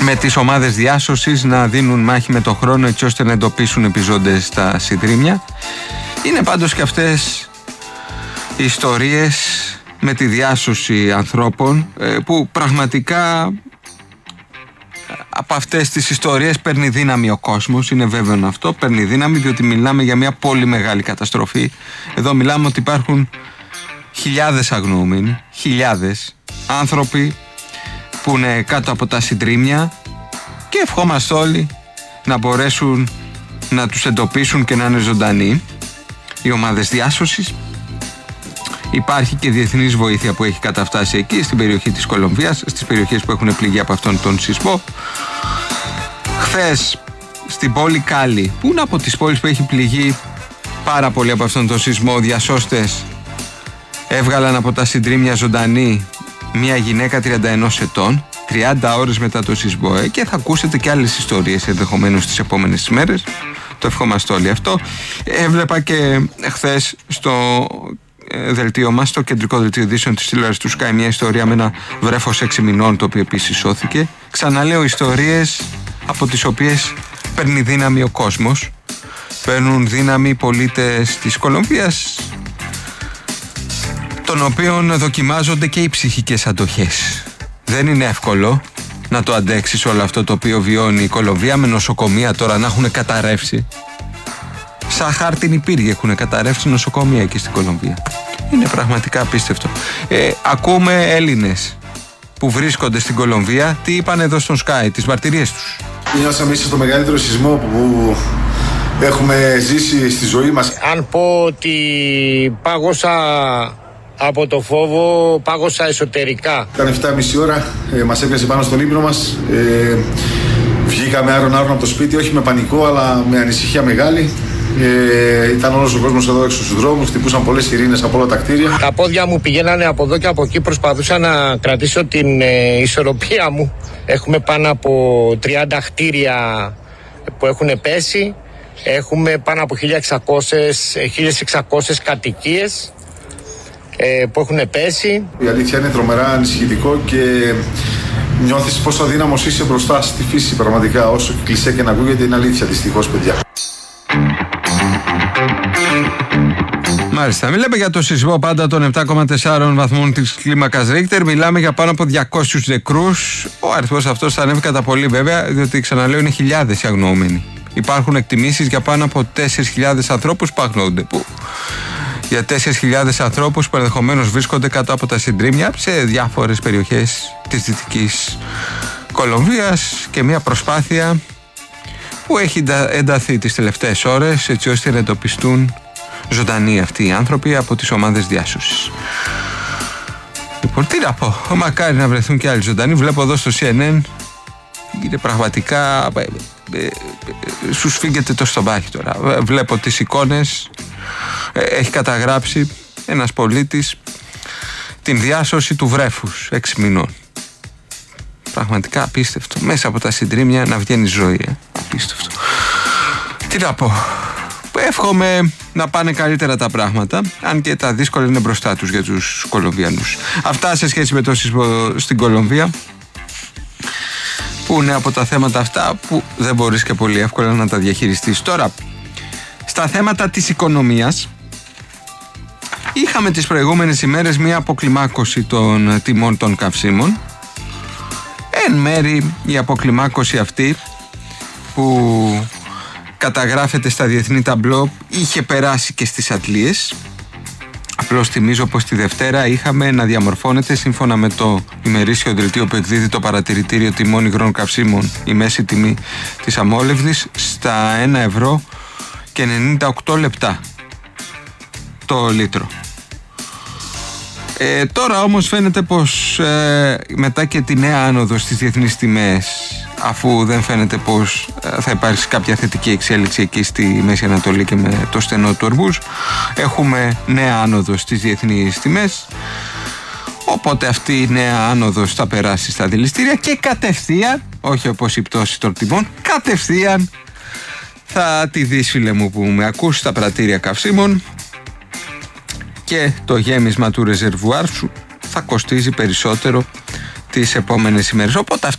με τις ομάδες διάσωσης να δίνουν μάχη με το χρόνο έτσι ώστε να εντοπίσουν επιζώντες στα συντρίμμια. Είναι πάντως και αυτές οι ιστορίες με τη διάσωση ανθρώπων που πραγματικά από αυτές τις ιστορίες παίρνει δύναμη ο κόσμος. Είναι βέβαιο αυτό, παίρνει δύναμη διότι μιλάμε για μια πολύ μεγάλη καταστροφή. Εδώ μιλάμε ότι υπάρχουν χιλιάδες αγνοούμενοι, χιλιάδες άνθρωποι που είναι κάτω από τα συντρίμμια και ευχόμαστε όλοι να μπορέσουν να τους εντοπίσουν και να είναι ζωντανοί οι ομάδες διάσωσης. Υπάρχει και διεθνής βοήθεια που έχει καταφτάσει εκεί στην περιοχή της Κολομβίας, στις περιοχές που έχουν πληγεί από αυτόν τον σεισμό. Χθες στην πόλη Κάλι, που είναι από τις πόλεις που έχει πληγεί πάρα πολύ από αυτόν τον σεισμό, διασώστες έβγαλαν από τα συντρίμμια ζωντανή μια γυναίκα 31 ετών, 30 ώρες μετά το σεισμό, και θα ακούσετε και άλλες ιστορίες ενδεχομένως τις επόμενες μέρες. Το ευχόμαστε όλοι αυτό. Έβλεπα και χθες στο δελτίο μας, στο κεντρικό δελτίο ειδήσεων της τηλεόρασης του Sky, μια ιστορία με ένα βρέφος 6 μηνών, το οποίο επίσης σώθηκε. Ξαναλέω, ιστορίες από τις οποίες παίρνει δύναμη ο κόσμος. Παίρνουν δύναμη οι πολίτες της Κολομβίας, των οποίων δοκιμάζονται και οι ψυχικές αντοχές. Δεν είναι εύκολο να το αντέξεις όλο αυτό το οποίο βιώνει η Κολομβία, με νοσοκομεία τώρα να έχουν καταρρεύσει. Σαν χάρτινη πύργη έχουν καταρρεύσει νοσοκομεία εκεί στην Κολομβία. Είναι πραγματικά απίστευτο. Ακούμε Έλληνες που βρίσκονται στην Κολομβία τι είπαν εδώ στον Sky, τις μαρτυρίες τους. Νιώσαμε ίσως το μεγαλύτερο σεισμό που έχουμε ζήσει στη ζωή μας. Αν πω ότι πάγωσα από το φόβο, πάγωσα εσωτερικά. Ήταν 7,5 ώρα, μας έπιασε πάνω στον ύπνο μας. Βγήκαμε άρον-άρον από το σπίτι, όχι με πανικό, αλλά με ανησυχία μεγάλη. Ήταν όλος ο κόσμος εδώ έξω στους δρόμους, χτυπούσαν πολλές σιρήνες από όλα τα κτίρια. Τα πόδια μου πηγαίνανε από εδώ και από εκεί, προσπαθούσα να κρατήσω την ισορροπία μου. Έχουμε πάνω από 30 κτίρια που έχουν πέσει. Έχουμε πάνω από 1.600 κατοικίες που έχουν πέσει. Η αλήθεια είναι τρομερά ανησυχητικό και νιώθεις πόσο αδύναμος είσαι μπροστά στη φύση πραγματικά. Όσο κλισέ και να ακούγεται, είναι αλήθεια δυστυχώς, παιδιά. Μάλιστα, μιλάμε για το σεισμό πάντα των 7,4 βαθμών της κλίμακας Ρίχτερ. Μιλάμε για πάνω από 200 νεκρούς. Ο αριθμός αυτός θα ανέβει κατά πολύ βέβαια, διότι ξαναλέω είναι χιλιάδες οι αγνοούμενοι. Υπάρχουν εκτιμήσεις για πάνω από 4.000 ανθρώπους που αγνοούνται. Για 4.000 ανθρώπους που ενδεχομένως βρίσκονται κάτω από τα συντρίμμια σε διάφορες περιοχές της Δυτικής Κολομβίας, και μια προσπάθεια που έχει ενταθεί τις τελευταίες ώρες έτσι ώστε να εντοπιστούν ζωντανοί αυτοί οι άνθρωποι από τις ομάδες διάσωσης. Λοιπόν, τι να πω, μακάρι να βρεθούν και άλλοι ζωντανοί. Βλέπω εδώ στο CNN, είναι πραγματικά σου σφίγγεται το στομάχι τώρα. Βλέπω τις εικόνες. Έχει καταγράψει ένας πολίτης την διάσωση του βρέφους 6 μηνών. Πραγματικά απίστευτο. Μέσα από τα συντρίμμια να βγαίνει ζωή. Απίστευτο. Τι να πω. Εύχομαι να πάνε καλύτερα τα πράγματα, αν και τα δύσκολα είναι μπροστά τους για τους Κολομβιανούς. Αυτά σε σχέση με το σεισμό στην Κολομβία, που είναι από τα θέματα αυτά που δεν μπορείς και πολύ εύκολα να τα διαχειριστείς. Τώρα, στα θέματα της οικονομίας, είχαμε τις προηγούμενες ημέρες μια αποκλιμάκωση των τιμών των καυσίμων. Εν μέρη η αποκλιμάκωση αυτή που καταγράφεται στα διεθνή ταμπλό είχε περάσει και στις αντλίες. Απλώς θυμίζω πως τη Δευτέρα είχαμε να διαμορφώνεται, σύμφωνα με το ημερήσιο δελτίο που εκδίδει το παρατηρητήριο τιμών υγρών καυσίμων, η μέση τιμή της αμόλευδης στα 1 ευρώ και 98 λεπτά το λίτρο. Τώρα όμως φαίνεται πως μετά και τη νέα άνοδο στις διεθνείς τιμές, αφού δεν φαίνεται πως θα υπάρξει κάποια θετική εξέλιξη εκεί στη Μέση Ανατολή και με το στενό του Ορμούζ, έχουμε νέα άνοδο στις διεθνείς τιμές, οπότε αυτή η νέα άνοδος θα περάσει στα δηληστήρια και κατευθείαν, όχι όπως η πτώση των τιμών, κατευθείαν θα τη δεις, φίλε μου που με ακούς, στα πρατήρια καυσίμων, και το γέμισμα του ρεζερβουάρ σου θα κοστίζει περισσότερο τις επόμενες ημέρες. Οπότε